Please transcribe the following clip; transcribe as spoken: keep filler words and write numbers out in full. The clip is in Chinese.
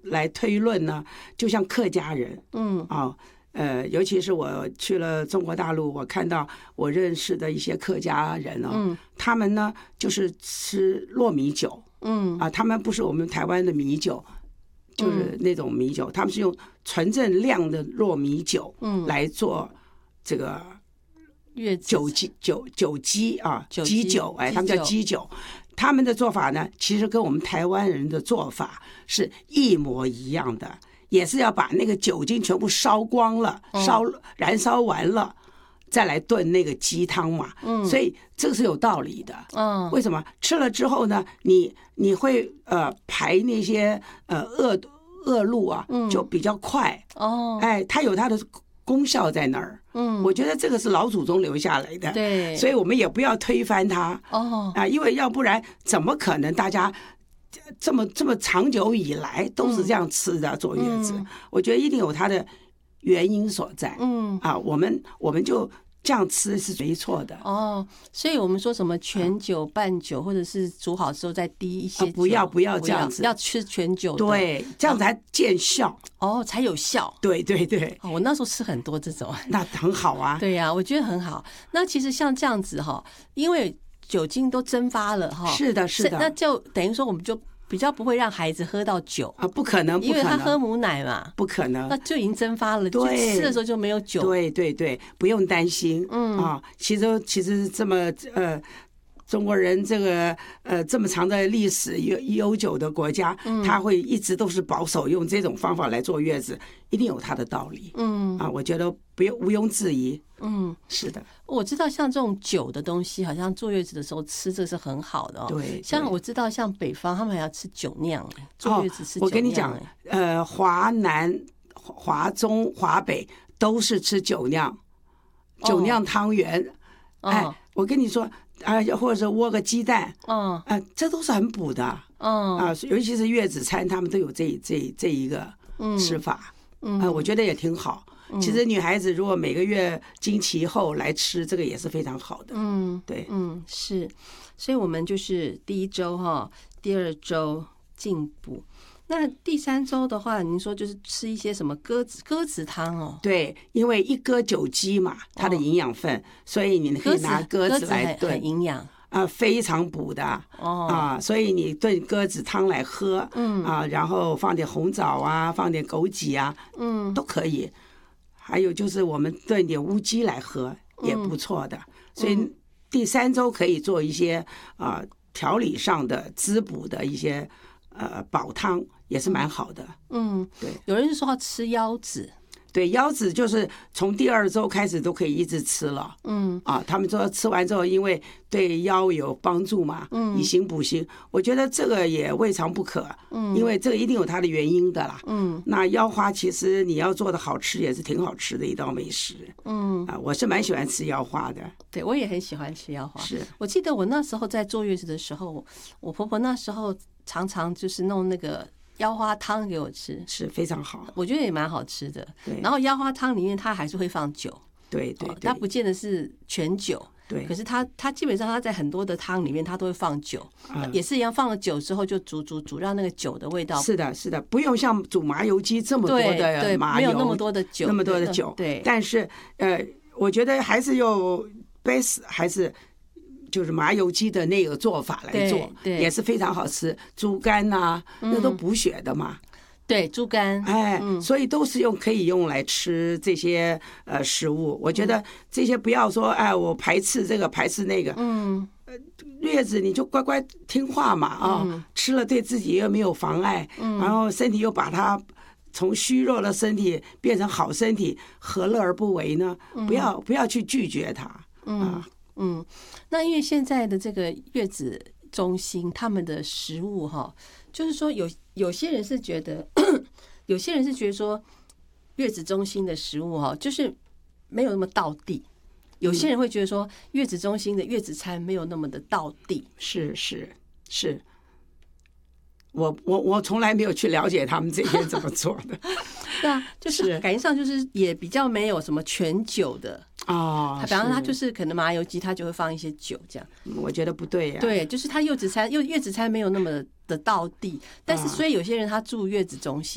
来推论呢，就像客家人，嗯啊。呃，尤其是我去了中国大陆，我看到我认识的一些客家人哦，嗯、他们呢就是吃糯米酒，嗯啊，他们不是我们台湾的米酒，就是那种米酒，嗯、他们是用纯正酿的糯米酒，嗯，来做这个酒鸡酒酒鸡啊，鸡酒，哎，他们叫鸡酒。他们的做法呢，其实跟我们台湾人的做法是一模一样的。也是要把那个酒精全部烧光了，烧燃烧完了，再来炖那个鸡汤嘛。嗯，所以这个是有道理的。嗯，为什么吃了之后呢？你你会呃排那些呃恶恶露啊，就比较快。哦，哎，它有它的功效在那儿。嗯，我觉得这个是老祖宗留下来的。对，所以我们也不要推翻它。哦，啊，因为要不然怎么可能大家？这么这么长久以来都是这样吃的坐月子，嗯、我觉得一定有它的原因所在。嗯啊，我们我们就这样吃是没错的。 哦，所以我们说什么全酒、半酒，或者是煮好之后再滴一些酒， 啊、不要不要这样子， 要吃全酒的。 对，这样才见效。 哦，才有效。 对对对、 哦，我那时候吃很多这种， 那很好啊。 对呀、啊，我觉得很好。那其实像这样子哈，因为酒精都蒸发了哈， 是的，是的， 那就等于说我们就比较不会让孩子喝到酒啊，不可能， 因为他喝母奶嘛， 不可能， 那就已经蒸发了，对，吃的时候就没有酒， 对对对，不用担心，嗯啊，其实其实这么呃。中国人这个呃这么长的历史悠悠久的国家，嗯、他会一直都是保守用这种方法来坐月子，一定有他的道理。嗯啊，我觉得不用毋庸置疑。嗯，是的， 我知道像这种酒的东西，好像坐月子的时候吃这是很好的哦。 对， 像我知道像北方他们还要吃酒酿，坐月子吃酒酿。 我跟你讲，呃，华南、华中、华北都是吃酒酿，酒酿汤圆。哦、哎，我跟你说。啊，或者是窝个鸡蛋，嗯，啊，这都是很补的，嗯，啊，尤其是月子餐，他们都有这这这一个吃法，嗯，啊，我觉得也挺好。其实女孩子如果每个月经期后来吃这个也是非常好的，嗯，对， 嗯，是，所以我们就是第一周哈，第二周进补。那第三周的话，您说就是吃一些什么鸽子鸽子汤哦？ 对，因为一鸽九鸡嘛，它的营养分，哦、所以你可以拿鸽子来炖， 营养啊、呃，非常补的哦啊，所以你炖鸽子汤来喝，嗯啊，然后放点红枣啊，放点枸杞啊，嗯，都可以。还有就是我们炖点乌鸡来喝也不错的，嗯、所以第三周可以做一些啊、呃、调理上的滋补的一些呃煲汤。也是蛮好的， 嗯，对。有人说要吃腰子， 对，腰子就是从第二周开始都可以一直吃了，嗯啊，他们说吃完之后，因为对腰有帮助嘛，嗯，以形补形，我觉得这个也未尝不可，嗯，因为这个一定有它的原因的啦，嗯，那腰花其实你要做的好吃也是挺好吃的一道美食，嗯啊，我是蛮喜欢吃腰花的， 对我也很喜欢吃腰花， 是我记得我那时候在坐月子的时候，我婆婆那时候常常就是弄那个。腰花汤给我吃是非常好， 我觉得也蛮好吃的。然后腰花汤里面它还是会放酒， 对对， 它不见得是全酒， 对。 可是它它基本上它在很多的汤里面它都会放酒，也是一样放了酒之后就煮煮煮，让那个酒的味道。 是的，是的，不用像煮麻油鸡这么多的麻油， 没有那么多的酒， 那么多的酒。对，但是呃，我觉得还是有 base 还是。就是麻油鸡的那个做法来做，也是非常好吃。猪肝呐、啊，那都补血的嘛。 对，猪肝， 哎，嗯、所以都是用可以用来吃这些呃食物。我觉得这些不要说哎，我排斥这个排斥那个。嗯，呃，月子你就乖乖听话嘛啊，嗯、吃了对自己又没有妨碍，嗯、然后身体又把它从虚弱的身体变成好身体，何乐而不为呢？嗯、不要不要去拒绝它啊。 嗯嗯，那因为现在的这个月子中心，他们的食物哈，就是说有有些人是觉得，有些人是觉得说，月子中心的食物哈，就是没有那么道地。有些人会觉得说，月子中心的月子餐没有那么的道地。 是是是，我我我从来没有去了解他们这边怎么做的。 对啊，就是感觉上就是也比较没有什么全酒的。哦，比方说他就是可能麻油鸡，他就会放一些酒这样。 我觉得不对呀、啊。 对，就是他月子餐，月月子餐没有那么的道地，但是所以有些人他住月子中心。